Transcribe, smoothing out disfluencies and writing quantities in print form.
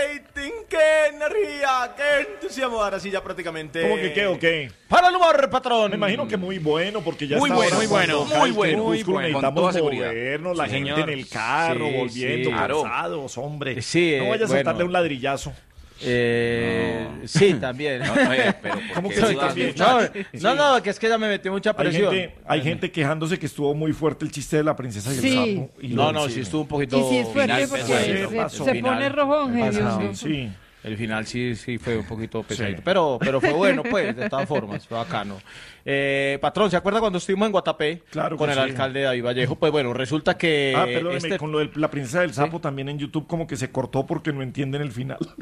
rating, qué energía, qué entusiasmo. Ahora sí, ya prácticamente. ¿Cómo que qué o qué? Para el humor, patrón. Me imagino que muy bueno, porque ya Muy está bueno, ahora muy bueno, cuando muy cae bueno, el crepúsculo, muy bueno, necesitamos con toda seguridad. movernos, la Sí, gente señor. en el carro, Sí, volviendo, sí, claro. cansados, hombre. Sí, no vayas a bueno. darle un ladrillazo. Sí, también. Pero ¿Cómo que ¿por sí qué también? No, que es que ya me metió mucha presión. Hay gente quejándose que estuvo muy fuerte el chiste de la princesa y el Sí. sapo. Y No, sí estuvo un poquito. Y sí es fuerte final porque pesadito, se pone rojón, Dios. Sí. El final sí fue un poquito pesadito, Sí. pero fue bueno, pues, de todas formas, fue bacano. Patrón, ¿se acuerda cuando estuvimos en Guatapé Claro con que el sí. alcalde David Vallejo? Pues bueno, resulta que Perdóneme, con lo de la princesa del sapo también en YouTube como que se cortó porque no entienden el final.